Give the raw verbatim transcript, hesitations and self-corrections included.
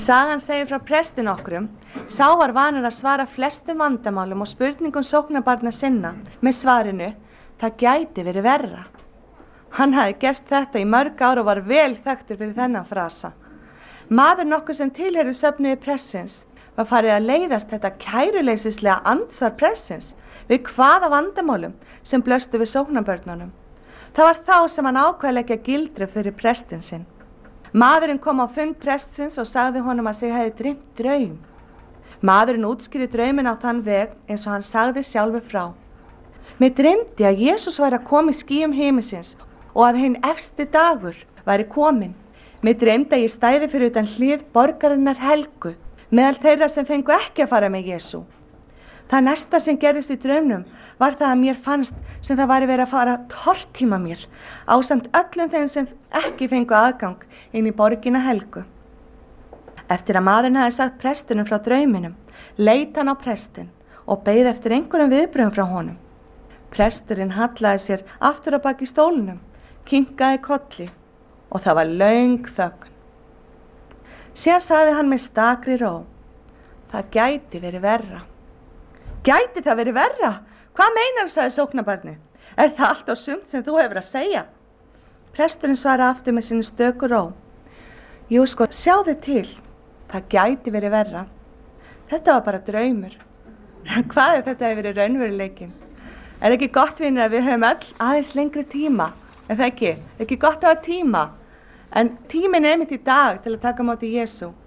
Sagan segir frá prestin okkrum, sá var vanur að svara flestum vandamálum og spurningum sóknarbarna sinna með svarinu, það gæti verið verra. Hann hafði gert þetta í mörg ár og var vel þekktur fyrir þennan frasa. Maður nokkuð sem tilheyrði söfnuði pressins var farið að leiðast þetta kæruleysislega andsvar pressins við hvaða vandamálum sem blöstu við sóknarbörnunum. Það var þá sem hann ákvað að leggja gildru fyrir prestin sinn. Maðurinn kom á fund prestsins og sagði honum að sig hefði dreymt draum. Maðurinn útskýrði drauminn á þann veg eins og hann sagði sjálfur frá. Mér dreymdi að Jesús væri að koma í skýjum himinsins og að hinn efsti dagur væri kominn. Mér dreymdi að ég stæði fyrir utan hlið borgarinnar Helgu, meðal þeirra sem fengu ekki að fara með Jesú. Það næsta sem gerðist í draumnum var það að mér fannst sem það væri verið að fara að tortíma mér ásamt öllum þeim sem ekki fengu aðgang inn í borgina Helgu. Eftir að maðurinn hafði sagt prestinum frá drauminum, leit hann á prestin og beið eftir einhverjum viðbrögðum frá honum. Presturinn hallaði sér aftur á baki stólnum, kinkaði kolli og það var löng þögn. Síðan sagði hann með stakri ró, það gæti verið verra. Gæti það verið verra? Hvað meinar, sagði sóknarbarnið? Er það allt á sumt sem þú hefur að segja? Presturinn svaraði aftur með sinni stöku ró. Jú sko, sjáðu til, það gæti verið verra. Þetta var bara draumur. Hvað ef þetta hefur verið raunveruleikinn? Er ekki gott, vinir, að við höfum öll aðeins lengri tíma? Er það ekki? Er ekki gott að hafa tíma? En tíminn er einmitt í dag til að taka á móti Jesú.